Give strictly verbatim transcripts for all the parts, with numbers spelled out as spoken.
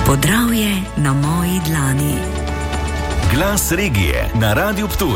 Podravje na moji dlani. Glas regije na Radiu Ptuj.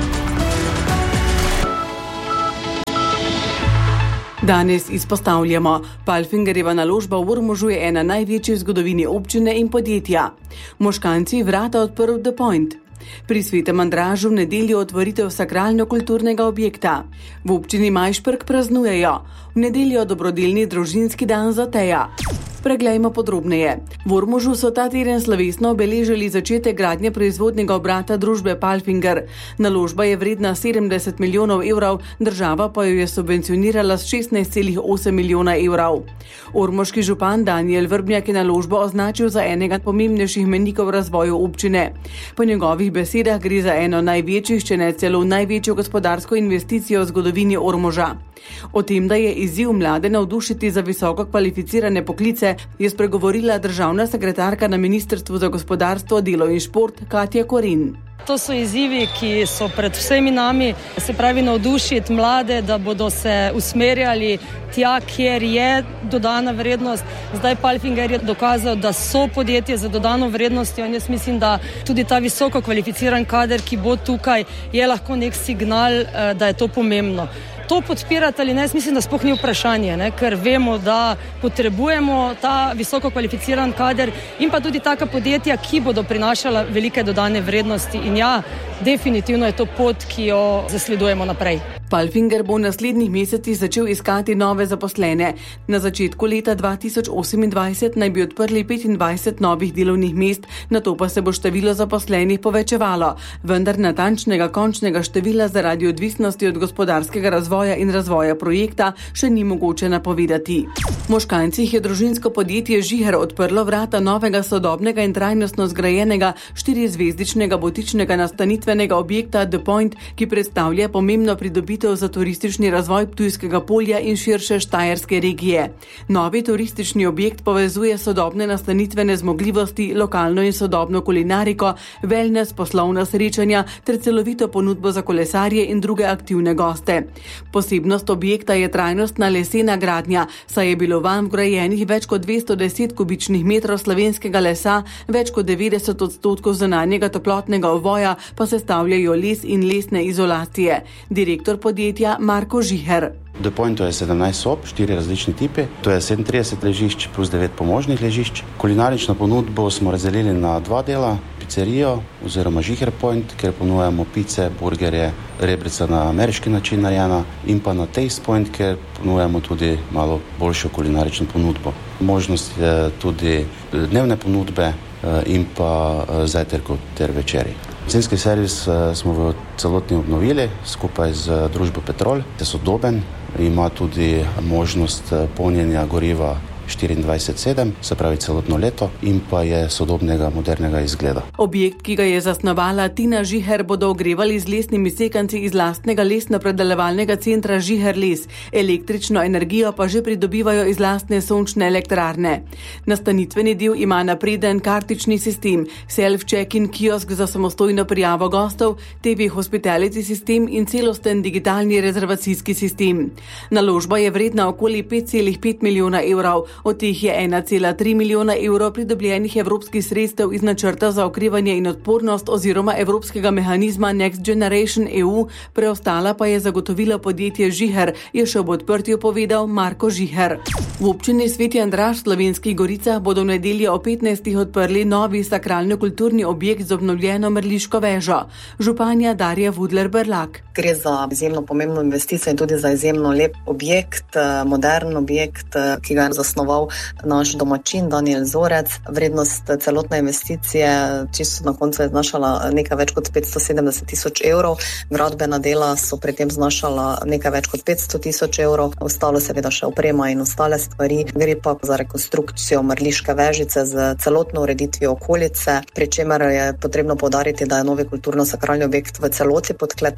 Danes izpostavljamo, Palfingerjeva naložba v Ormožu je ena največjih v zgodovini občine in podjetja. Moškanci vrata odprl The Point. Pri Svetem Andražu v nedeljo otvoritev sakralno-kulturnega objekta. V občini Majšperk praznujejo. V nedeljo dobrodelni družinski dan Zateja. Preglejmo podrobneje. V Ormožu so ta teden slovesno obeležili začetek gradnje proizvodnega obrata družbe Palfinger. Naložba je vredna sedemdeset milijonov evrov, država pa jo je subvencionirala s šestnajst celih osem milijona evrov. Ormoški župan Danijel Vrbnjak je naložbo označil za enega pomembnejših menikov razvoju občine. Po njegovih besedah gre za eno največjih, če ne celo največjo gospodarsko investicijo v zgodovini Ormoža. O tem, da je izziv mlade navdušiti za visoko kvalificirane poklice, je spregovorila državna sekretarka na Ministrstvu za gospodarstvo, delo in šport Katja Korin. To so izzivi, ki so pred vsemi nami, se pravi navdušiti mlade, da bodo se usmerjali tja, kjer je dodana vrednost. Zdaj Palfinger je dokazal, da so podjetje za dodano vrednostjo in jaz mislim, da tudi ta visoko kvalificiran kader, ki bo tukaj, je lahko nek signal, da je to pomembno. To podpirati ali ne, jaz mislim, da sploh ni vprašanje, ne? Ker vemo, da potrebujemo ta visoko kvalificiran kader in pa tudi taka podjetja, ki bodo prinašala velike dodane vrednosti. In ja, definitivno je to pot, ki jo zasledujemo naprej. Palfinger bo v naslednjih mesecih začel iskati nove zaposlene. Na začetku leta dva tisoč osemindvajset naj bi odprli petindvajset novih delovnih mest, nato pa se bo število zaposlenih povečevalo, vendar natančnega končnega števila zaradi odvisnosti od gospodarskega razvoja in razvoja projekta še ni mogoče napovedati. V Moškancih je družinsko podjetje Žiher odprlo vrata novega sodobnega in trajnostno zgrajenega štirizvezdičnega butičnega nastanitvenega objekta The Point, ki predstavlja pomembno pridobitev za turistični razvoj Ptujskega polja in širše Štajerske regije. Novi turistični objekt povezuje sodobne nastanitvene zmogljivosti, lokalno in sodobno kulinariko, wellness, poslovna srečanja ter celovito ponudbo za kolesarje in druge aktivne goste. Posebnost objekta je trajnostna lesena gradnja, saj je bilo vanj vgrajenih več kot dvesto deset kubičnih metrov slovenskega lesa, več kot devetdeset odstotkov zunanjega toplotnega ovoja pa sestavljajo les in lesne izolacije. Direktor podjetja Marko Žiher. The Point je sedemnajst sob, štiri različni tipi, to je sedemintrideset ležišč plus devet pomožnih ležišč. Kulinarično ponudbo smo razdelili na dva dela, pizzerijo oziroma Žiher Point, kjer ponujamo pice, burgerje, rebrica na ameriški način narejena, in pa na Taste Point, kjer ponujamo tudi malo boljšo kulinarično ponudbo. Možnost je tudi dnevne ponudbe in pa zajtrkov ter večerji. Bencinski servis smo v celotni obnovili skupaj z družbo Petrol. Je sodoben, ima tudi možnost polnjenja goriva štiriindvajset sedem, se pravi celotno leto, in pa je sodobnega, modernega izgleda. Objekt, ki ga je zasnovala Tina Žiher, bodo ogrevali z lesnimi sekanci iz lastnega lesno-predelovalnega centra Žiher les. Električno energijo pa že pridobivajo iz lastne sončne elektrarne. Nastanitveni del ima napreden kartični sistem, self-check-in kiosk za samostojno prijavo gostov, T V hospitality sistem in celosten digitalni rezervacijski sistem. Naložba je vredna okoli pet celih pet milijona evrov. Od teh je ena cela tri milijona evrov pridobljenih evropskih sredstev iz načrta za okrevanje in odpornost oziroma evropskega mehanizma Next Generation E U, preostala pa je zagotovilo podjetje Žiher, je še ob odprtju povedal Marko Žiher. V občini Sveti Andraž v Slovenskih Goricah bodo v nedeljo o petnajstih odprli novi sakralno-kulturni objekt z obnovljeno mrliško vežo. Županja Darja Vudler-Berlak. Gre za izjemno pomembno investicijo in tudi za izjemno lep objekt, modern objekt, ki ga je zasnoval naš domačin Danijel Zorec. Vrednost celotne investicije čisto na koncu je znašala nekaj več kot petsto sedemdeset tisoč evrov. Gradbena dela so pri tem znašala nekaj več kot petsto tisoč evrov. Ostalo seveda še oprema in ostale stvari. Gre pa za rekonstrukcijo mrliške vežice z celotno ureditvijo okolice, pri čemer je potrebno poudariti, da je novi kulturno-sakralni objekt v celoti podkleten.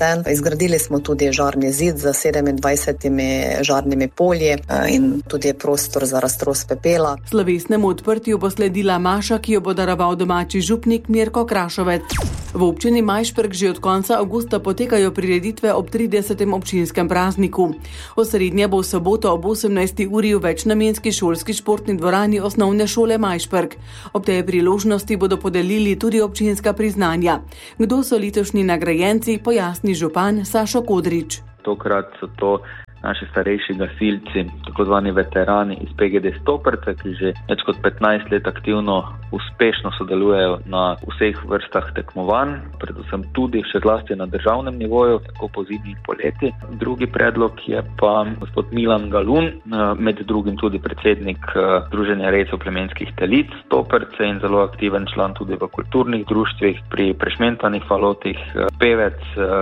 Zgradili smo tudi žarni zid z sedemindvajsetimi žarnimi polji in tudi prostor za raztros pepela. Slovesnemu odprtju bo sledila maša, ki jo bo daroval domači župnik Mirko Krašovec. V občini Majšperk že od konca avgusta potekajo prireditve ob tridesetem občinskem prazniku. Osrednja bo v soboto ob osemnajsti uri v večnamenski šolski športni dvorani osnovne šole Majšperk. Ob tej priložnosti bodo podelili tudi občinska priznanja. Kdo so letošnji nagrajenci, pojasni župan Sašo Kodrič. Tokrat so to naši starejši gasilci, tako zvani veterani iz P G D Stoperce, ki že več kot petnajst let aktivno uspešno sodelujejo na vseh vrstah tekmovanj, predvsem tudi še zlasti na državnem nivoju, tako po zimi in poleti. Drugi predlog je pa gospod Milan Galun, med drugim tudi predsednik Združenja rejcev plemenskih telic Stoperce in zelo aktiven član tudi v kulturnih društvih, pri prešmentanih falotih, pevec,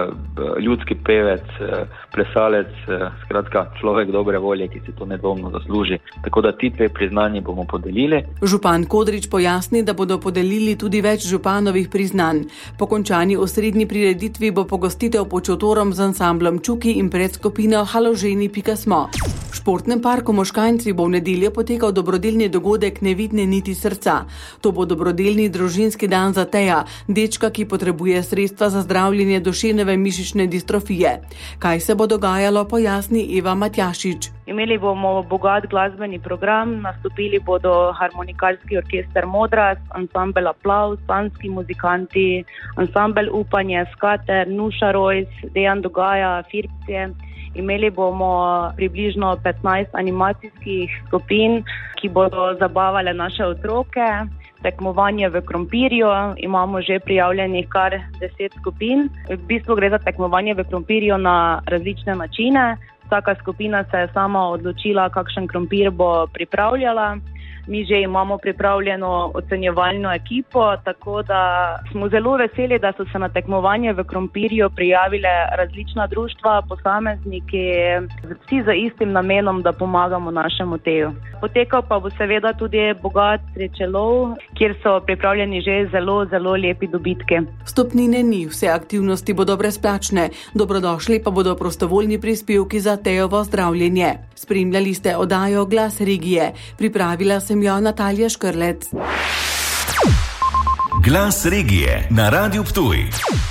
ljudski pevec, plesalec, skratka človek dobre volje, ki si to nedvomno zasluži. Tako da ti dve priznanji bomo podelili. Župan Kodrič pojasni, da bodo podelili tudi več županovih priznanj. Po končani osrednji prireditvi bo pogostitev pod šotorom z ansamblom Čuki in predskupino Haloženi pika smo. V športnem parku Moškanjci bo v nedeljo potekal dobrodelni dogodek Nevidne niti srca. To bo dobrodelni družinski dan za Teja, dečka, ki potrebuje sredstva za zdravljenje duševne mišične distrofije. Kaj se bo dogajalo, pojasni Eva Matjašič. Imeli bomo bogat glasbeni program, nastopili bodo harmonikarski orkester Modras, ansambel Aplavz, panski muzikanti, ansambel Upanje, Skater, Nuša Rojs, Dejan Dogaja, Firpcije. Imeli bomo približno petnajst animacijskih skupin, ki bodo zabavale naše otroke. Tekmovanje v krompirju, imamo že prijavljenih kar deset skupin. V bistvu gre za tekmovanje v krompirju na različne načine. Vsaka skupina se je sama odločila, kakšen krompir bo pripravljala. Mi že imamo pripravljeno ocenjevalno ekipo, tako da smo zelo veseli, da so se na tekmovanje v krompirju prijavile različna društva, posamezniki, vsi z istim namenom, da pomagamo našemu Teju. Potekal pa bo seveda tudi bogat srečelov, kjer so pripravljeni že zelo, zelo lepi dobitki. Vstopnine ni, vse aktivnosti bodo brezplačne, dobrodošli pa bodo prostovoljni prispevki za Tejovo zdravljenje. Spremljali ste oddajo Glas regije. Pripravila sem jo Natalija Škrlec. Glas regije na Radiu Ptuj.